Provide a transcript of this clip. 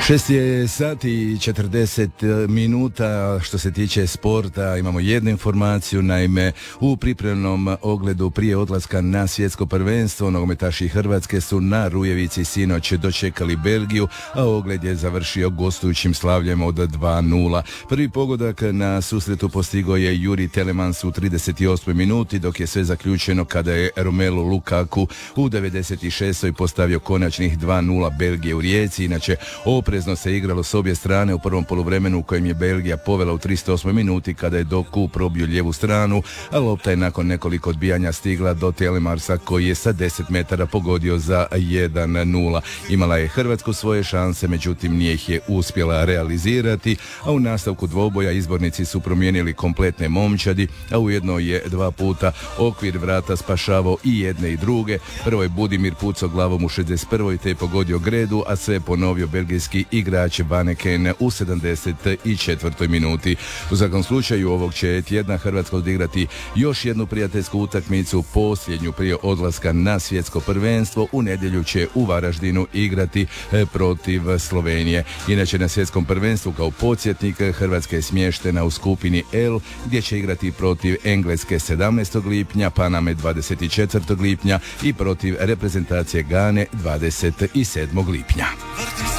6 je sati i 40 minuta. Što se tiče sporta, imamo jednu informaciju. Naime, u pripremnom ogledu prije odlaska na svjetsko prvenstvo nogometaši Hrvatske su na Rujevici sinoć dočekali Belgiju, a ogled je završio gostujućim slavljem od 2:0. Prvi pogodak na susretu postigao je Juri Telemans u 38. minuti, dok je sve zaključeno kada je Romelu Lukaku u 96. postavio konačnih 2:0 Belgije u Rijeci. Inače, oprezno se igralo s obje strane u prvom poluvremenu u kojem je Belgija povela u 308. minuti kada je Doku probio lijevu stranu, a lopta je nakon nekoliko odbijanja stigla do Telemarsa koji je sa 10 metara pogodio za 1:0. Imala je Hrvatsku svoje šanse, međutim nije ih je uspjela realizirati, a u nastavku dvoboja izbornici su promijenili kompletne momčadi, a ujedno je 2 puta okvir vrata spašavao i jedne i druge. Prvo je Budimir pucao glavom u 61. te je pogodio gredu, a sve ponovio belgijski igrač Vaneken u 74. minuti. U svakom slučaju ovog će tjedna Hrvatska odigrati još jednu prijateljsku utakmicu, posljednju prije odlaska na svjetsko prvenstvo. U nedjelju će u Varaždinu igrati protiv Slovenije. Inače, na svjetskom prvenstvu kao podsjetnik Hrvatska je smještena u skupini L gdje će igrati protiv Engleske 17. lipnja, Paname 24. lipnja i protiv reprezentacije Gane 27. lipnja.